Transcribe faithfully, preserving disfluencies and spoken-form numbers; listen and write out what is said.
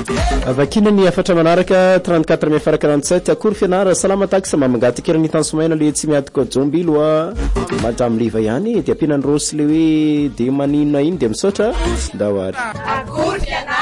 Avakina ny afatra manaraka trente-quatre may faraka trente-sept akory fianara salama taxa mamangata kira ny tansomaina le tsy miadiko jombilo a madramliva ihany dia ampiana ny rosy le hoe de maninona iny dia misaotra ndawary akory fianara